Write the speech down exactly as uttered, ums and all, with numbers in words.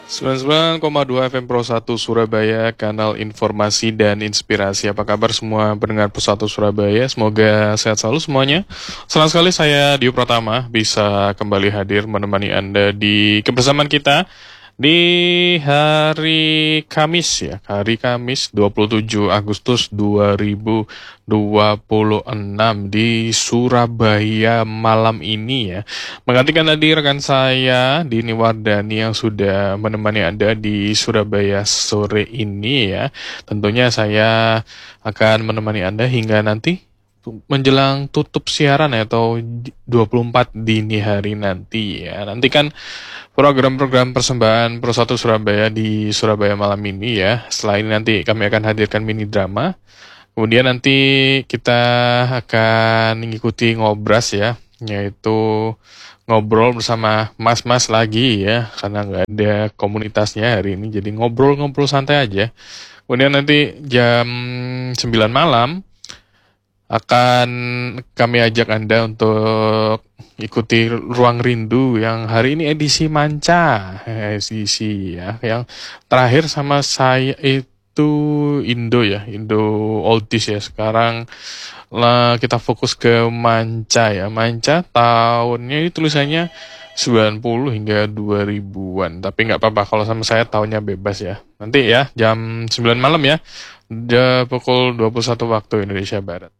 sembilan puluh sembilan koma dua F M Pro satu Surabaya, kanal informasi dan inspirasi. Apa kabar semua pendengar Pro satu Surabaya? Semoga sehat selalu semuanya. Senang sekali saya Dio Pratama bisa kembali hadir menemani Anda di kebersamaan kita di hari Kamis ya, hari Kamis dua puluh tujuh Agustus dua ribu dua puluh enam di Surabaya malam ini ya. Menggantikan tadi rekan saya Dini Wardani yang sudah menemani Anda di Surabaya sore ini ya. Tentunya saya akan menemani Anda hingga nanti menjelang tutup siaran ya, atau dua puluh empat dini hari nanti ya. Nantikan program-program persembahan Pro satu Surabaya di Surabaya malam ini ya. Setelah ini nanti kami akan hadirkan mini drama. Kemudian nanti kita akan mengikuti ngobras ya, yaitu ngobrol bersama mas-mas lagi ya, karena nggak ada komunitasnya hari ini, jadi ngobrol-ngobrol santai aja. Kemudian nanti jam sembilan malam akan kami ajak Anda untuk ikuti Ruang Rindu yang hari ini edisi manca, edisi ya, yang terakhir sama saya itu Indo ya, Indo Oldies ya. Sekarang lah kita fokus ke manca ya, manca tahunnya ini tulisannya sembilan puluh hingga dua ribuan, tapi nggak apa-apa kalau sama saya tahunnya bebas ya. Nanti ya jam sembilan malam ya, jam pukul dua puluh satu waktu Indonesia Barat.